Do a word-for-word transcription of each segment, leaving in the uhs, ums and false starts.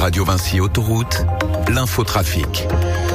Radio Vinci Autoroute, l'infotrafic.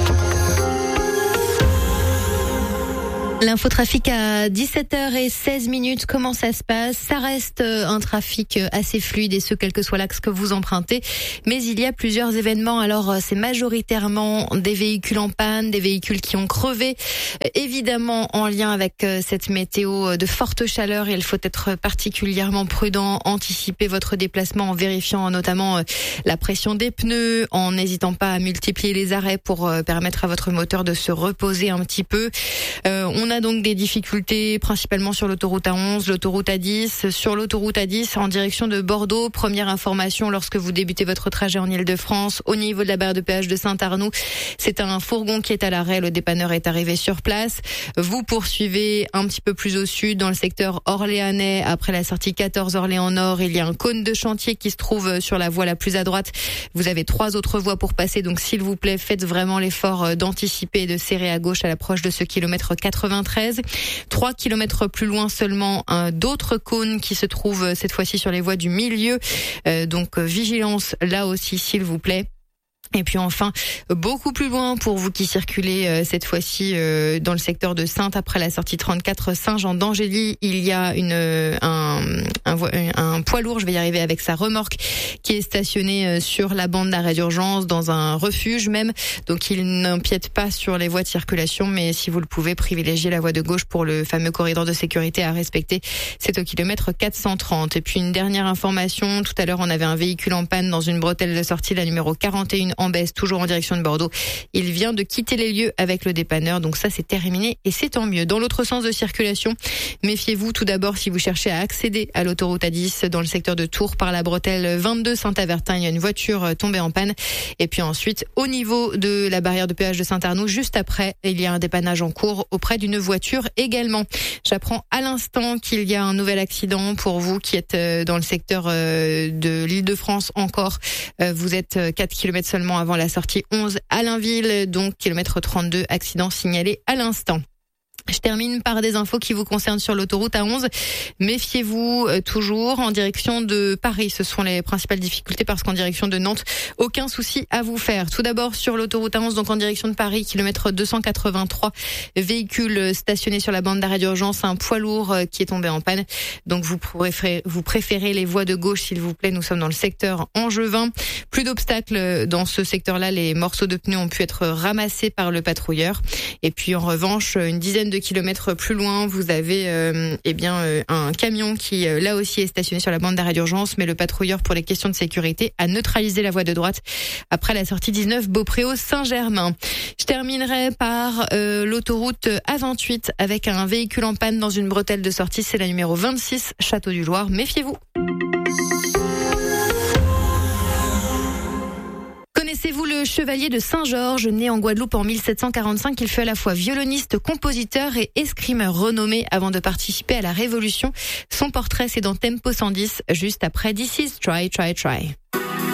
L'infotrafic à dix-sept heures seize minutes, comment ça se passe? Ça reste un trafic assez fluide et ce, quel que soit l'axe que vous empruntez. Mais il y a plusieurs événements. Alors, c'est majoritairement des véhicules en panne, des véhicules qui ont crevé. Évidemment, en lien avec cette météo de forte chaleur, il faut être particulièrement prudent, anticiper votre déplacement en vérifiant notamment la pression des pneus, en n'hésitant pas à multiplier les arrêts pour permettre à votre moteur de se reposer un petit peu. Euh, on On a donc des difficultés principalement sur l'autoroute A onze, l'autoroute A dix. Sur l'autoroute A dix en direction de Bordeaux, première information lorsque vous débutez votre trajet en Île-de-France, au niveau de la barrière de péage de Saint-Arnoux, c'est un fourgon qui est à l'arrêt, le dépanneur est arrivé sur place. Vous poursuivez un petit peu plus au sud dans le secteur orléanais, après la sortie quatorze Orléans Nord, il y a un cône de chantier qui se trouve sur la voie la plus à droite. Vous avez trois autres voies pour passer, donc s'il vous plaît, faites vraiment l'effort d'anticiper et de serrer à gauche à l'approche de ce kilomètre quatre-vingt-treize. Trois kilomètres plus loin seulement, un d'autres cônes qui se trouvent cette fois-ci sur les voies du milieu. Euh, donc vigilance là aussi, s'il vous plaît. Et puis enfin, beaucoup plus loin pour vous qui circulez euh, cette fois-ci euh, dans le secteur de Saintes, après la sortie trente-quatre Saint-Jean d'Angély, il y a une un, un, un poids lourd, je vais y arriver, avec sa remorque qui est stationné euh, sur la bande d'arrêt d'urgence, dans un refuge même. Donc il n'empiète pas sur les voies de circulation, mais si vous le pouvez, privilégiez la voie de gauche pour le fameux corridor de sécurité à respecter. C'est au kilomètre quatre cent trente. Et puis une dernière information, tout à l'heure on avait un véhicule en panne dans une bretelle de sortie, la numéro quarante et un en baisse, toujours en direction de Bordeaux. Il vient de quitter les lieux avec le dépanneur, donc ça c'est terminé et c'est tant mieux. Dans l'autre sens de circulation, méfiez-vous tout d'abord si vous cherchez à accéder à l'autoroute A dix dans le secteur de Tours par la bretelle vingt-deux Saint-Avertin. Il y a une voiture tombée en panne. Et puis ensuite, au niveau de la barrière de péage de Saint-Arnoux, juste après, il y a un dépannage en cours auprès d'une voiture également. J'apprends à l'instant qu'il y a un nouvel accident pour vous qui êtes dans le secteur de l'Île-de-France encore. Vous êtes quatre kilomètres seulement avant la sortie onze à Allainville, donc kilomètre trente-deux, accident signalé à l'instant. Je termine par des infos qui vous concernent sur l'autoroute A onze. Méfiez-vous euh, toujours en direction de Paris. Ce sont les principales difficultés parce qu'en direction de Nantes, aucun souci à vous faire. Tout d'abord sur l'autoroute A onze, donc en direction de Paris, kilomètre deux cent quatre-vingt-trois, véhicule stationné sur la bande d'arrêt d'urgence, un poids lourd euh, qui est tombé en panne. Donc vous préférez, vous préférez les voies de gauche, s'il vous plaît. Nous sommes dans le secteur angevin. Plus d'obstacles dans ce secteur-là. Les morceaux de pneus ont pu être ramassés par le patrouilleur. Et puis en revanche, une dizaine de kilomètres plus loin, vous avez euh, eh bien euh, un camion qui euh, là aussi est stationné sur la bande d'arrêt d'urgence, mais le patrouilleur, pour les questions de sécurité, a neutralisé la voie de droite après la sortie dix-neuf Beaupréau-Saint-Germain. Je terminerai par euh, l'autoroute A vingt-huit avec un véhicule en panne dans une bretelle de sortie, c'est la numéro vingt-six, Château du Loir. Méfiez-vous. Connaissez-vous le chevalier de Saint-Georges? Né en Guadeloupe en mille sept cent quarante-cinq, il fut à la fois violoniste, compositeur et escrimeur renommé avant de participer à la Révolution. Son portrait, c'est dans Tempo cent dix, juste après This Is Try, Try, Try.